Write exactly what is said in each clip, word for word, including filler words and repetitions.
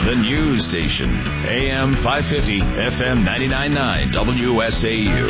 The news station. A M five fifty, F M ninety-nine point nine, W S A U.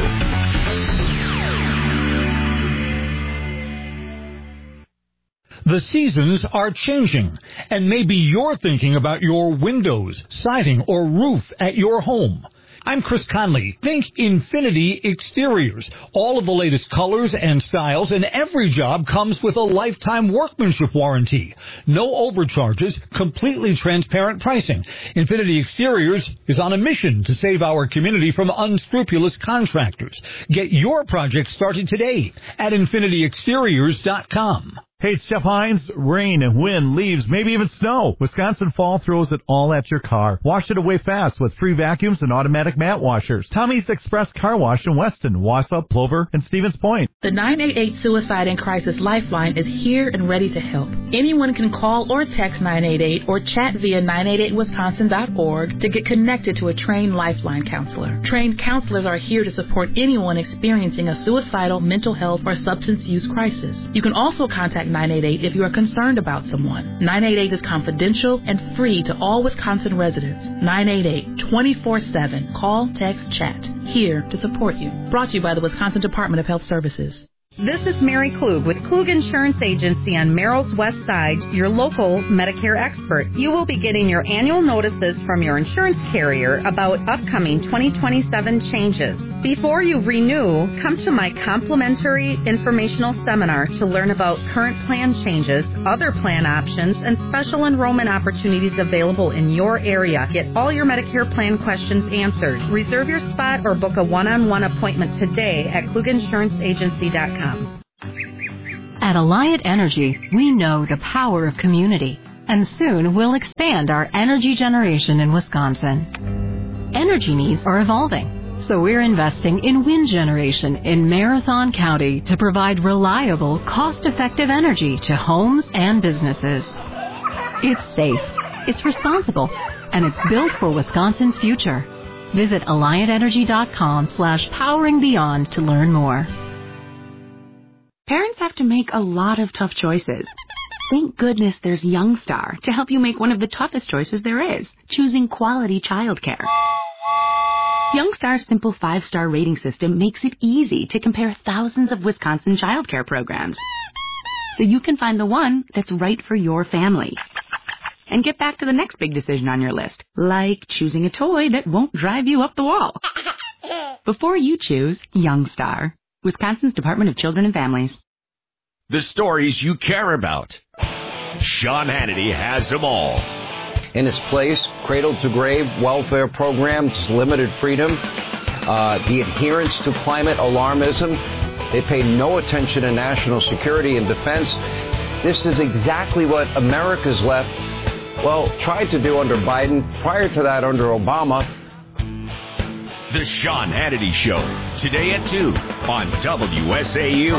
The seasons are changing, and maybe you're thinking about your windows, siding, or roof at your home. I'm Chris Conley. Think Infinity Exteriors. All of the latest colors and styles, and every job comes with a lifetime workmanship warranty. No overcharges, completely transparent pricing. Infinity Exteriors is on a mission to save our community from unscrupulous contractors. Get your project started today at infinity exteriors dot com. Hey, it's Jeff Hines. Rain and wind, leaves, maybe even snow. Wisconsin Fall throws it all at your car. Wash it away fast with free vacuums and automatic mat washers. Tommy's Express Car Wash in Weston, Wausau, Plover, and Stevens Point. The nine eight eight Suicide and Crisis Lifeline is here and ready to help. Anyone can call or text nine eight eight or chat via nine eight eight wisconsin dot org to get connected to a trained Lifeline counselor. Trained counselors are here to support anyone experiencing a suicidal, mental health, or substance use crisis. You can also contact nine eight eight if you are concerned about someone. nine eight eight is confidential and free to all Wisconsin residents. nine eight eight, twenty-four seven. Call, text, chat. Here to support you. Brought to you by the Wisconsin Department of Health Services. This is Mary Klug with Klug Insurance Agency on Merrill's West Side, your local Medicare expert. You will be getting your annual notices from your insurance carrier about upcoming twenty twenty-seven changes. Before you renew, come to my complimentary informational seminar to learn about current plan changes, other plan options, and special enrollment opportunities available in your area. Get all your Medicare plan questions answered. Reserve your spot or book a one-on-one appointment today at klug insurance agency dot com. At Alliant Energy, we know the power of community, and soon we'll expand our energy generation in Wisconsin. Energy needs are evolving, so we're investing in wind generation in Marathon County to provide reliable, cost-effective energy to homes and businesses. It's safe, it's responsible, and it's built for Wisconsin's future. Visit alliant energy dot com slash powering beyond to learn more. Parents have to make a lot of tough choices. Thank goodness there's Youngstar to help you make one of the toughest choices there is, choosing quality childcare. Youngstar's simple five-star rating system makes it easy to compare thousands of Wisconsin childcare programs, so you can find the one that's right for your family. And get back to the next big decision on your list, like choosing a toy that won't drive you up the wall. Before you choose Youngstar, Wisconsin's Department of Children and Families. The stories you care about. Sean Hannity has them all. In its place, cradle-to-grave welfare programs, limited freedom, uh, the adherence to climate alarmism. They pay no attention to national security and defense. This is exactly what America's left, well, tried to do under Biden, prior to that under Obama. The Sean Hannity Show, today at two on W S A U.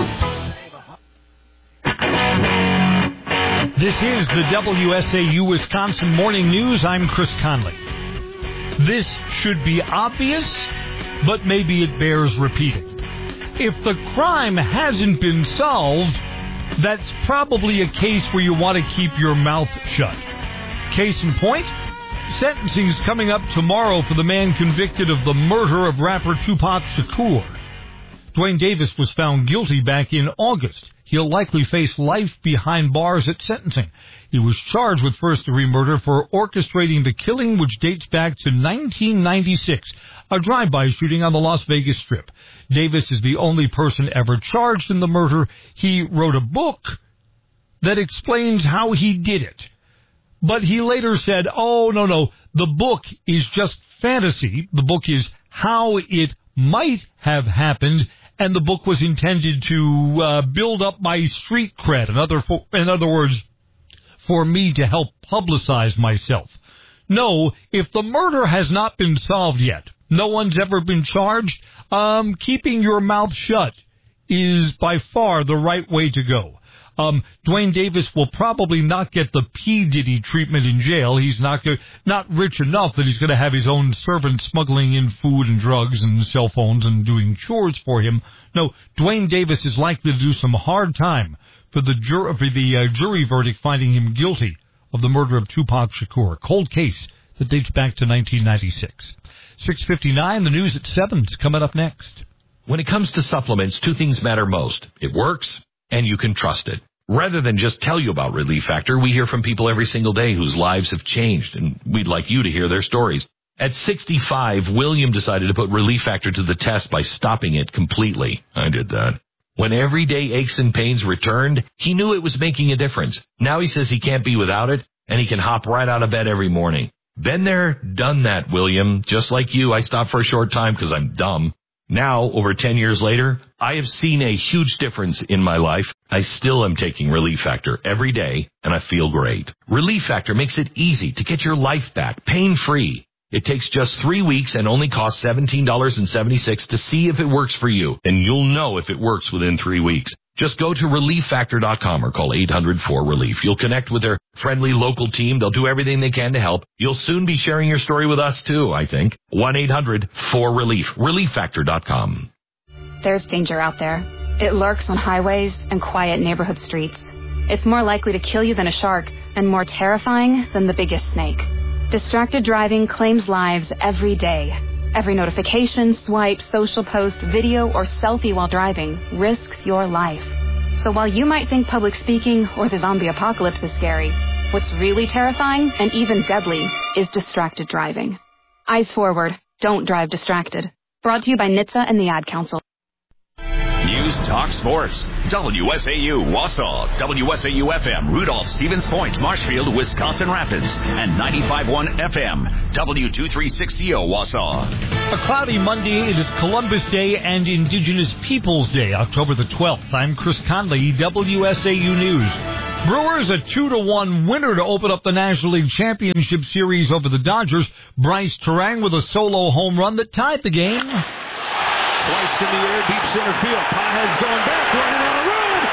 This is the W S A U Wisconsin Morning News. I'm Chris Conley. This should be obvious, but maybe it bears repeating. If the crime hasn't been solved, that's probably a case where you want to keep your mouth shut. Case in point, sentencing is coming up tomorrow for the man convicted of the murder of rapper Tupac Shakur. Dwayne Davis was found guilty back in August. He'll likely face life behind bars at sentencing. He was charged with first-degree murder for orchestrating the killing, which dates back to nineteen ninety-six, a drive-by shooting on the Las Vegas Strip. Davis is the only person ever charged in the murder. He wrote a book that explains how he did it. But he later said, oh, no, no, the book is just fantasy. The book is how it might have happened, and the book was intended to uh, build up my street cred. In other, for, in other words, for me to help publicize myself. No, if the murder has not been solved yet, no one's ever been charged, um, keeping your mouth shut is by far the right way to go. Um, Dwayne Davis will probably not get the P. Diddy treatment in jail. He's not go- not rich enough that he's going to have his own servant smuggling in food and drugs and cell phones and doing chores for him. No, Dwayne Davis is likely to do some hard time for the, jur- for the uh, jury verdict finding him guilty of the murder of Tupac Shakur. A cold case that dates back to nineteen ninety-six. six fifty-nine, the news at seven is coming up next. When it comes to supplements, two things matter most. It works, and you can trust it. Rather than just tell you about Relief Factor, we hear from people every single day whose lives have changed, and we'd like you to hear their stories. At sixty-five, William decided to put Relief Factor to the test by stopping it completely. I did that. When everyday aches and pains returned, he knew it was making a difference. Now he says he can't be without it, and he can hop right out of bed every morning. Been there, done that, William. Just like you, I stopped for a short time because I'm dumb. Now, over ten years later, I have seen a huge difference in my life. I still am taking Relief Factor every day, and I feel great. Relief Factor makes it easy to get your life back, pain-free. It takes just three weeks and only costs seventeen dollars and seventy-six cents to see if it works for you, and you'll know if it works within three weeks. Just go to relief factor dot com or call eight hundred four relief. You'll connect with their friendly local team. They'll do everything they can to help. You'll soon be sharing your story with us, too, I think. one eight hundred four relief. relief factor dot com. There's danger out there. It lurks on highways and quiet neighborhood streets. It's more likely to kill you than a shark and more terrifying than the biggest snake. Distracted driving claims lives every day. Every notification, swipe, social post, video, or selfie while driving risks your life. So while you might think public speaking or the zombie apocalypse is scary, what's really terrifying and even deadly is distracted driving. Eyes forward. Don't drive distracted. Brought to you by N H T S A and the Ad Council. News Talk Sports. W S A U Wausau, W S A U F M, Rudolph, Stevens Point, Marshfield, Wisconsin Rapids, and ninety-five point one F M, W two thirty-six C O Wausau. A cloudy Monday. It is Columbus Day and Indigenous Peoples Day, October the twelfth. I'm Chris Conley, W S A U News. Brewers a two to one winner to open up the National League Championship Series over the Dodgers. Bryce Terang with a solo home run that tied the game. Slice in the air, deep center field. Pages going back, running on a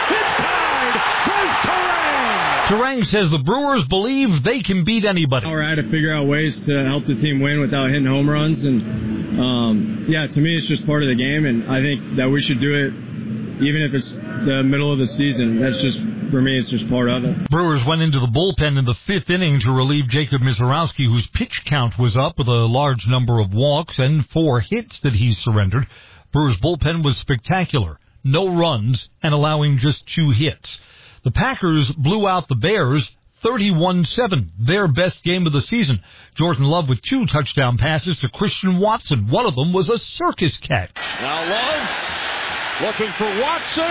run. It's tied. Bryce Terang. Terang says the Brewers believe they can beat anybody. All right, to figure out ways to help the team win without hitting home runs. And, um, yeah, to me, it's just part of the game. And I think that we should do it even if it's the middle of the season. That's just, for me, it's just part of it. Brewers went into the bullpen in the fifth inning to relieve Jacob Misiorowski, whose pitch count was up with a large number of walks and four hits that he surrendered. Brewers' bullpen was spectacular. No runs and allowing just two hits. The Packers blew out the Bears thirty-one seven, their best game of the season. Jordan Love with two touchdown passes to Christian Watson. One of them was a circus catch. Now Love looking for Watson.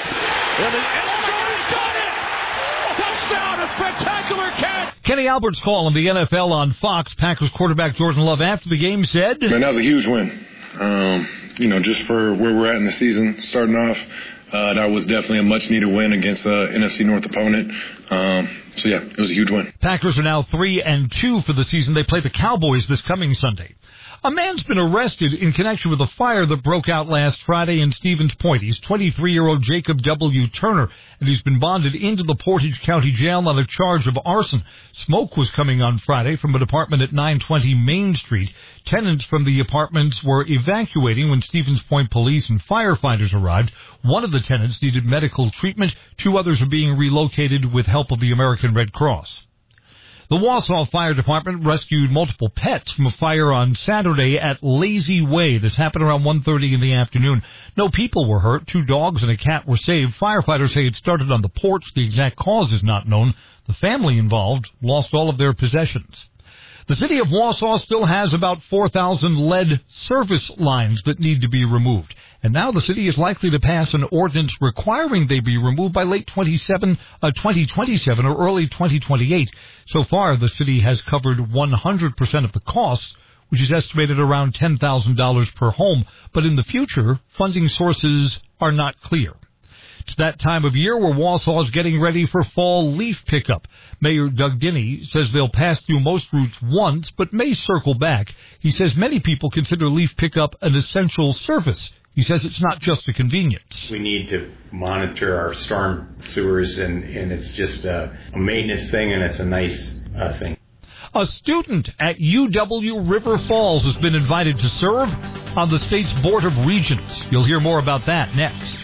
In the end zone, he's got it! Touchdown, a spectacular catch! Kenny Albert's call on the N F L on Fox. Packers quarterback Jordan Love after the game said, Man, that was a huge win. Um, you know, just for where we're at in the season, starting off, uh, that was definitely a much-needed win against an N F C North opponent. Um, so, yeah, it was a huge win. Packers are now three and two for the season. They play the Cowboys this coming Sunday. A man's been arrested in connection with a fire that broke out last Friday in Stevens Point. He's twenty-three-year-old Jacob W. Turner, and he's been bonded into the Portage County Jail on a charge of arson. Smoke was coming on Friday from an apartment at nine twenty Main Street. Tenants from the apartments were evacuating when Stevens Point police and firefighters arrived. One of the tenants needed medical treatment. Two others are being relocated with help of the American Red Cross. The Wausau Fire Department rescued multiple pets from a fire on Saturday at Lazy Way. This happened around one thirty in the afternoon. No people were hurt. Two dogs and a cat were saved. Firefighters say it started on the porch. The exact cause is not known. The family involved lost all of their possessions. The city of Wausau still has about four thousand lead service lines that need to be removed. And now the city is likely to pass an ordinance requiring they be removed by late twenty twenty-seven or early twenty twenty-eight. So far, the city has covered one hundred percent of the costs, which is estimated around ten thousand dollars per home. But in the future, funding sources are not clear. It's that time of year where Wausau is getting ready for fall leaf pickup. Mayor Doug Dinney says they'll pass through most routes once, but may circle back. He says many people consider leaf pickup an essential service. He says it's not just a convenience. We need to monitor our storm sewers, and, and it's just a, a maintenance thing, and it's a nice uh, thing. A student at U W River Falls has been invited to serve on the state's Board of Regents. You'll hear more about that next.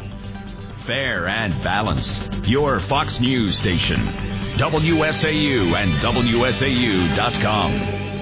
Fair and balanced. Your Fox News station. W S A U and W S A U dot com.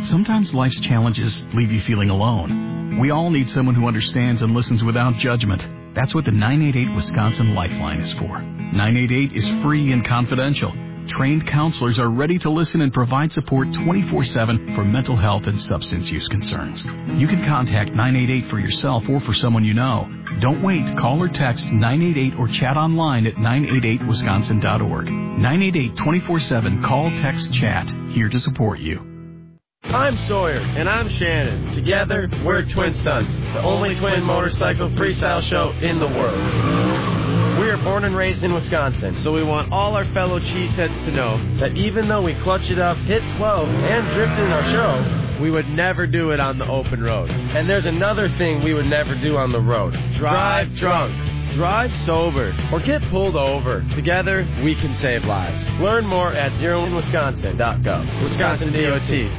Sometimes life's challenges leave you feeling alone. We all need someone who understands and listens without judgment. That's what the nine eight eight Wisconsin Lifeline is for. nine eight eight is free and confidential. Trained counselors are ready to listen and provide support twenty-four seven for mental health and substance use concerns. You can contact nine eight eight for yourself or for someone you know. Don't wait. Call or text nine eight eight or chat online at nine eight eight wisconsin dot org. nine eight eight twenty-four seven. Call, text, chat. Here to support you. I'm Sawyer, and I'm Shannon. Together, we're Twin Stunts, the only twin motorcycle freestyle show in the world. We are born and raised in Wisconsin, so we want all our fellow cheeseheads to know that even though we clutch it up, hit twelve, and drift in our show, we would never do it on the open road. And there's another thing we would never do on the road. Drive drunk. Drive sober or get pulled over. Together, we can save lives. Learn more at zero in wisconsin dot gov. Wisconsin D O T.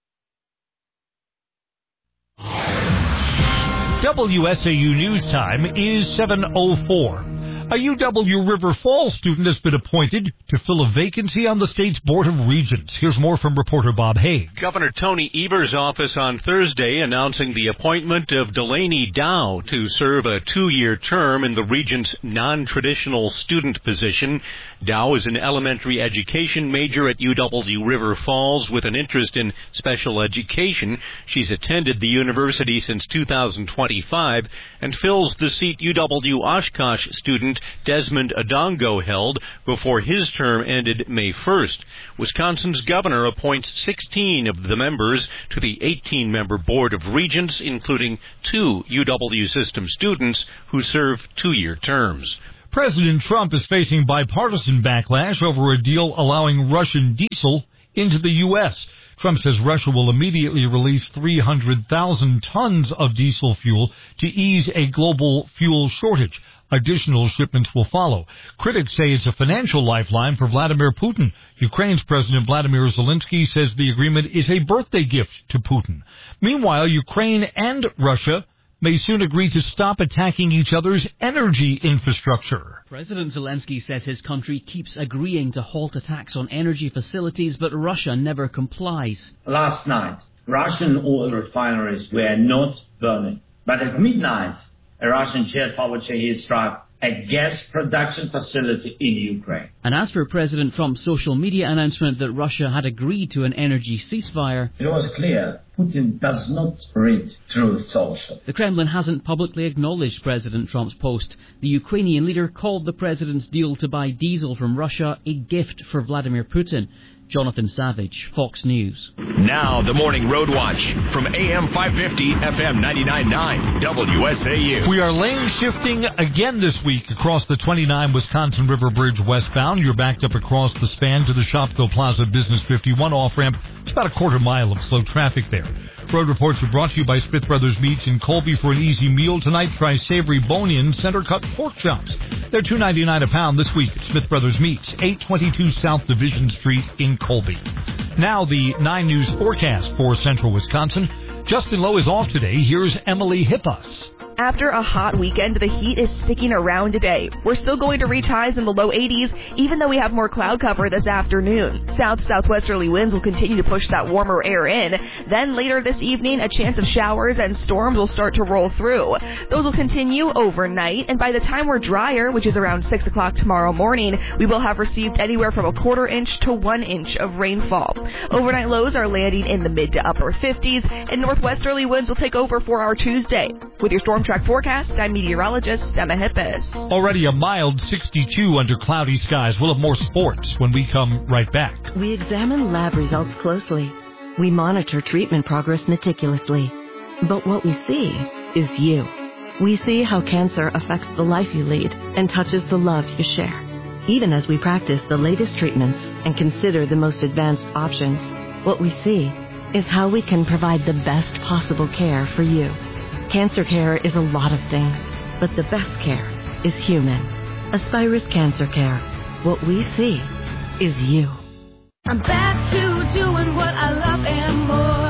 W S A U News Time is seven oh four. A U W River Falls student has been appointed to fill a vacancy on the state's Board of Regents. Here's more from reporter Bob Haig. Governor Tony Evers' office on Thursday announcing the appointment of Delaney Dow to serve a two-year term in the Regents' non-traditional student position. Dow is an elementary education major at U W River Falls with an interest in special education. She's attended the university since two thousand twenty-five and fills the seat U W Oshkosh student Desmond Adongo held before his term ended May first. Wisconsin's governor appoints sixteen of the members to the eighteen-member Board of Regents, including two U W system students who serve two-year terms. President Trump is facing bipartisan backlash over a deal allowing Russian diesel into the U S. Trump says Russia will immediately release three hundred thousand tons of diesel fuel to ease a global fuel shortage. Additional shipments will follow. Critics say it's a financial lifeline for Vladimir Putin. Ukraine's President Vladimir Zelensky says the agreement is a birthday gift to Putin. Meanwhile, Ukraine and Russia may soon agree to stop attacking each other's energy infrastructure. President Zelensky says his country keeps agreeing to halt attacks on energy facilities, but Russia never complies. Last night, Russian oil refineries were not burning, but at midnight, a Russian jet powered Shahed struck a gas production facility in Ukraine. And as for President Trump's social media announcement that Russia had agreed to an energy ceasefire, it was clear Putin does not read Truth Social. The Kremlin hasn't publicly acknowledged President Trump's post. The Ukrainian leader called the president's deal to buy diesel from Russia a gift for Vladimir Putin. Jonathan Savage, Fox News. Now the Morning Road Watch from A M five fifty, F M ninety-nine point nine, W S A U. We are lane shifting again this week across the twenty-nine Wisconsin River Bridge westbound. You're backed up across the span to the Shopko Plaza Business fifty-one off-ramp. It's about a quarter mile of slow traffic there. Road reports are brought to you by Smith Brothers Meats in Colby. For an easy meal tonight, try savory bone-in center-cut pork chops. They're two ninety-nine a pound this week at Smith Brothers Meats, eight twenty-two South Division Street in Colby. Now the nine News forecast for central Wisconsin. Justin Lowe is off today. Here's Emily Hippas. After a hot weekend, the heat is sticking around today. We're still going to reach highs in the low eighties, even though we have more cloud cover this afternoon. South-southwesterly winds will continue to push that warmer air in. Then later this evening, a chance of showers and storms will start to roll through. Those will continue overnight, and by the time we're drier, which is around six o'clock tomorrow morning, we will have received anywhere from a quarter inch to one inch of rainfall. Overnight lows are landing in the mid to upper fifties, and northwesterly winds will take over for our Tuesday. With your Storm Track forecast, I'm meteorologist Emma Hippis. Already a mild sixty-two under cloudy skies. We'll have more sports when we come right back. We examine lab results closely. We monitor treatment progress meticulously. But what we see is you. We see how cancer affects the life you lead and touches the love you share. Even as we practice the latest treatments and consider the most advanced options, what we see is how we can provide the best possible care for you. Cancer care is a lot of things, but the best care is human. Aspirus Cancer Care. What we see is you. I'm back to doing what I love and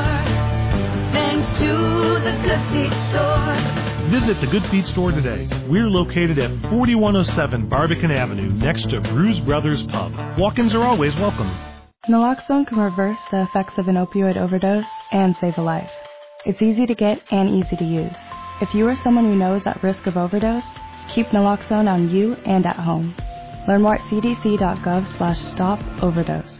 more, thanks to the Good Feet Store. Visit the Good Feet Store today. We're located at forty-one oh seven Barbican Avenue, next to Brews Brothers Pub. Walk-ins are always welcome. Naloxone can reverse the effects of an opioid overdose and save a life. It's easy to get and easy to use. If you or someone you know is at risk of overdose, keep naloxone on you and at home. Learn more at c d c dot gov slash stop overdose.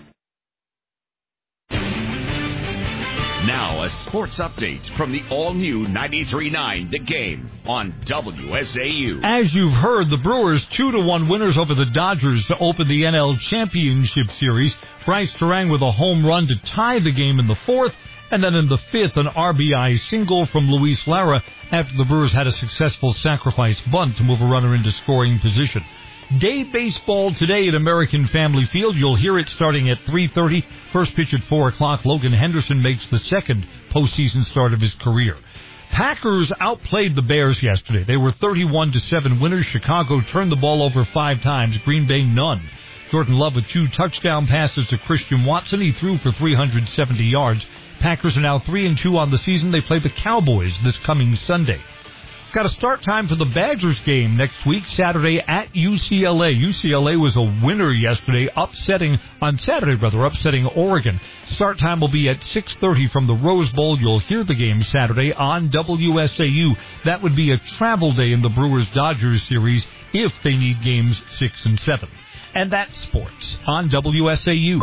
Now a sports update from the all-new ninety-three point nine The Game on W S A U. As you've heard, the Brewers two to one winners over the Dodgers to open the N L Championship Series. Bryce Terang with a home run to tie the game in the fourth, and then in the fifth, an R B I single from Luis Lara after the Brewers had a successful sacrifice bunt to move a runner into scoring position. Day baseball today at American Family Field. You'll hear it starting at three thirty. First pitch at four o'clock. Logan Henderson makes the second postseason start of his career. Packers outplayed the Bears yesterday. They were thirty-one to seven winners. Chicago turned the ball over five times. Green Bay none. Jordan Love with two touchdown passes to Christian Watson. He threw for three hundred seventy yards. Packers are now three and two on the season. They play the Cowboys this coming Sunday. Got a start time for the Badgers game next week, Saturday at U C L A. U C L A was a winner yesterday, upsetting, on Saturday rather, upsetting Oregon. Start time will be at six thirty from the Rose Bowl. You'll hear the game Saturday on W S A U. That would be a travel day in the Brewers-Dodgers series if they need games six and seven. And that's sports on W S A U.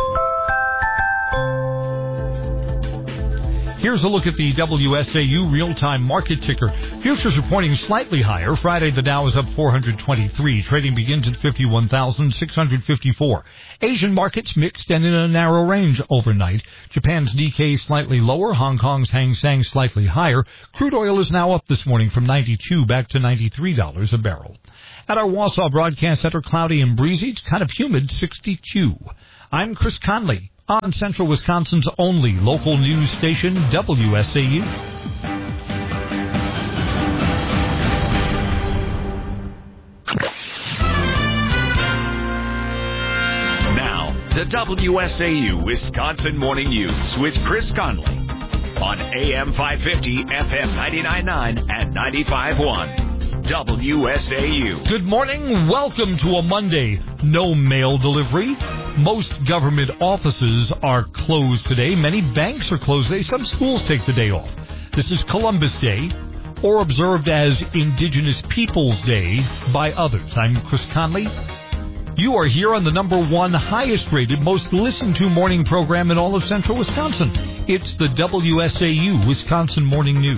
Here's a look at the W S A U real-time market ticker. Futures are pointing slightly higher. Friday, the Dow is up four hundred twenty-three. Trading begins at fifty-one thousand six hundred fifty-four. Asian markets mixed and in a narrow range overnight. Japan's Nikkei slightly lower. Hong Kong's Hang Seng slightly higher. Crude oil is now up this morning from ninety-two back to ninety-three dollars a barrel. At our Wausau Broadcast Center, cloudy and breezy. It's kind of humid, sixty-two. I'm Chris Conley on Central Wisconsin's only local news station, W S A U. Now, the W S A U Wisconsin Morning News with Chris Conley on A M five fifty, F M ninety-nine point nine, and ninety-five point one. W S A U. Good morning. Welcome to a Monday. No mail delivery. Most government offices are closed today. Many banks are closed today. Some schools take the day off. This is Columbus Day, or observed as Indigenous Peoples Day by others. I'm Chris Conley. You are here on the number one highest rated, most listened to morning program in all of central Wisconsin. It's the W S A U Wisconsin Morning News.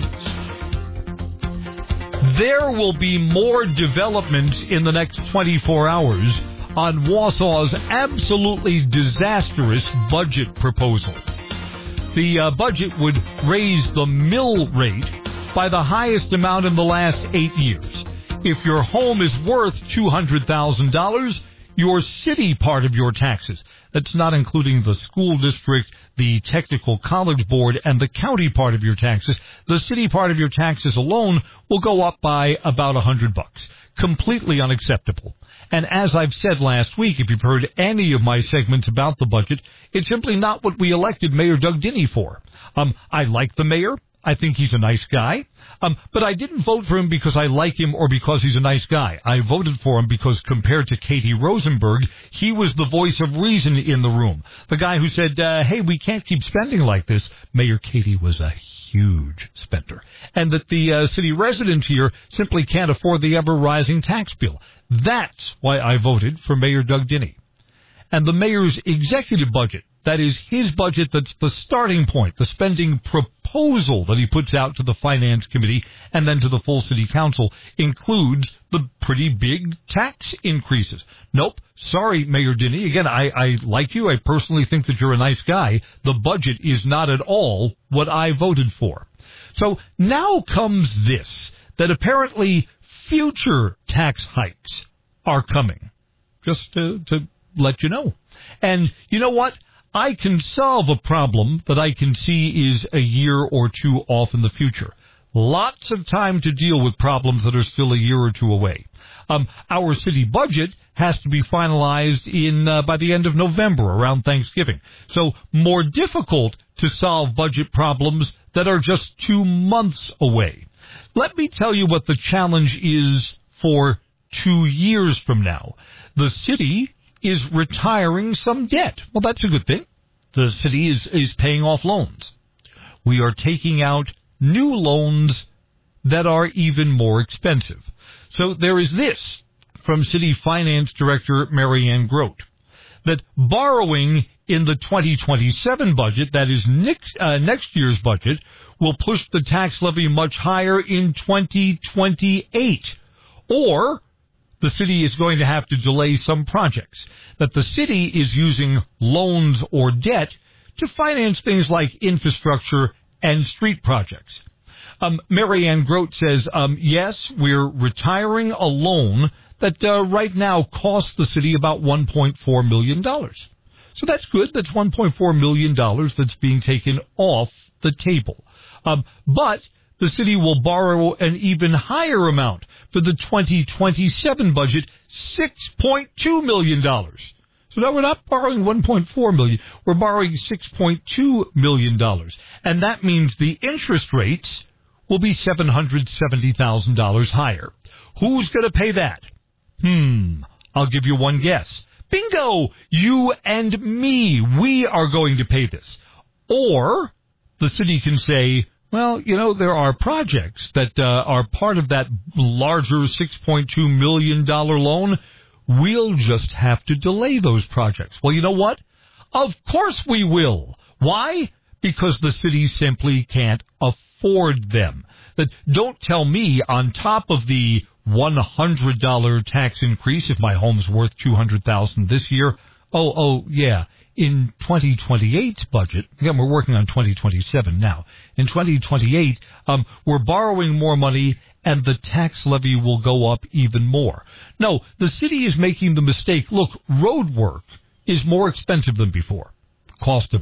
There will be more developments in the next twenty-four hours on Wausau's absolutely disastrous budget proposal. The uh, budget would raise the mill rate by the highest amount in the last eight years. If your home is worth two hundred thousand dollars, your city part of your taxes, that's not including the school district, the technical college board, and the county part of your taxes, the city part of your taxes alone will go up by about a hundred bucks. Completely unacceptable. And as I've said last week, if you've heard any of my segments about the budget, it's simply not what we elected Mayor Doug Dinney for. Um, I like the mayor. I think he's a nice guy. Um, but I didn't vote for him because I like him or because he's a nice guy. I voted for him because compared to Katie Rosenberg, he was the voice of reason in the room. The guy who said, uh, hey, we can't keep spending like this. Mayor Katie was a huge spender. And that the uh, city residents here simply can't afford the ever-rising tax bill. That's why I voted for Mayor Doug Dinney. And the mayor's executive budget, that is his budget that's the starting point, the spending proposal that he puts out to the Finance Committee and then to the full City Council, includes the pretty big tax increases. Nope. Sorry, Mayor Dinney. Again, I, I like you. I personally think that you're a nice guy. The budget is not at all what I voted for. So now comes this, that apparently future tax hikes are coming. Just to, to let you know. And you know what? I can solve a problem that I can see is a year or two off in the future. Lots of time to deal with problems that are still a year or two away. Um, our city budget has to be finalized in uh, by the end of November, around Thanksgiving. So more difficult to solve budget problems that are just two months away. Let me tell you what the challenge is for two years from now. The city is retiring some debt. Well, that's a good thing. the city is, is paying off loans. We are taking out new loans that are even more expensive. So there is this from City Finance Director Marianne Grote, that borrowing in the twenty twenty-seven budget, that is next, uh, next year's budget, will push the tax levy much higher in twenty twenty-eight. Or the city is going to have to delay some projects, that the city is using loans or debt to finance things like infrastructure and street projects. Um, Marianne Grote says, um, yes, we're retiring a loan that uh, right now costs the city about one point four million dollars. So that's good. That's one point four million dollars that's being taken off the table. Um, but the city will borrow an even higher amount for the twenty twenty-seven budget, six point two million dollars. So now we're not borrowing one point four million dollars. We're borrowing six point two million dollars. And that means the interest rates will be seven hundred seventy thousand dollars higher. Who's going to pay that? Hmm, I'll give you one guess. Bingo! You and me, we are going to pay this. Or the city can say, well, you know, there are projects that uh, are part of that larger six point two million dollars loan. We'll just have to delay those projects. Well, you know what? Of course we will. Why? Because the city simply can't afford them. That don't tell me on top of the one hundred dollars tax increase if my home's worth two hundred thousand dollars this year. Oh, oh, yeah. In twenty twenty-eight's budget, again, we're working on twenty twenty-seven now. In twenty twenty-eight, um, we're borrowing more money and the tax levy will go up even more. No, the city is making the mistake. Look, road work is more expensive than before. Cost of